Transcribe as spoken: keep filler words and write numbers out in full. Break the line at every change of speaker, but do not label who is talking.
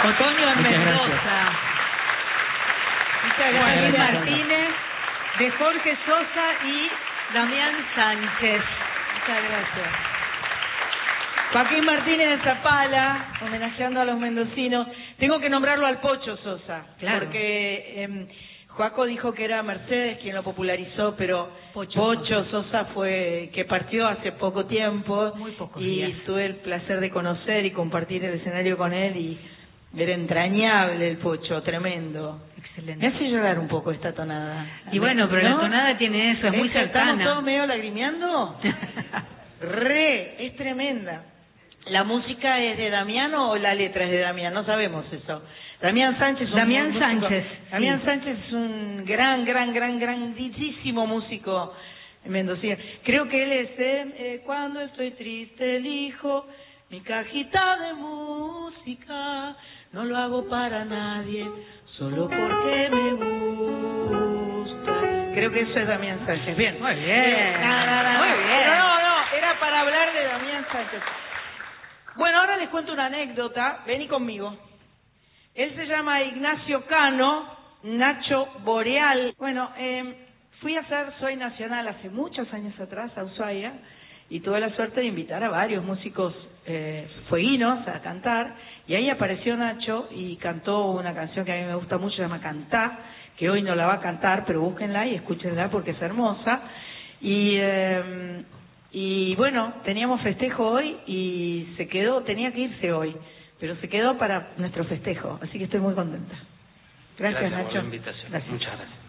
Otoño en
Muchas
Mendoza.
gracias.
Muchas
Bueno,
gracias.
gracias.
Martínez, de Jorge Sosa y Damián Sánchez. Muchas gracias. Joaquín Martínez de Zapala, homenajeando a los mendocinos. Tengo que nombrarlo al Pocho Sosa,
Claro.
porque eh, Joaco dijo que era Mercedes quien lo popularizó, pero
Pocho
Pocho, Sosa fue que partió hace poco tiempo.
Muy pocos
y
días.
tuve el placer de conocer y compartir el escenario con él y era entrañable el Pocho, tremendo.
Excelente.
Me hace llorar un poco esta tonada.
Y bueno, pero
¿no?
la tonada tiene eso, es muy
¿Esta ¿Estamos
cercana.
todos medio lagrimeando? Re, es tremenda. ¿La música es de Damiano o la letra es de Damián? No sabemos eso. Damián Sánchez es un
Damián
músico-
Sánchez,
Damián
sí.
Sánchez es un gran, gran, gran, grandísimo músico mendocino. Creo que él es eh, eh, Cuando estoy triste elijo mi cajita de música. No lo hago para nadie, solo porque me gusta. Creo que eso es Damián Sánchez. Bien.
Muy bien.
Eh, na, na, na,
Muy
na.
bien.
Pero no, no, era para hablar de Damián Sánchez. Bueno, ahora les cuento una anécdota. Vení conmigo. Él se llama Ignacio Cano, Nacho Boreal. Bueno, eh, fui a hacer Soy Nacional hace muchos años atrás a Ushuaia y tuve la suerte de invitar a varios músicos eh, fueguinos a cantar. Y ahí apareció Nacho y cantó una canción que a mí me gusta mucho, se llama Cantá, que hoy no la va a cantar, pero búsquenla y escúchenla porque es hermosa. Y... Eh, Y bueno, teníamos festejo hoy y se quedó, tenía que irse hoy, pero se quedó para nuestro festejo, así que estoy muy contenta. Gracias,
Gracias
Nacho.
por la invitación.
Gracias.
Muchas gracias.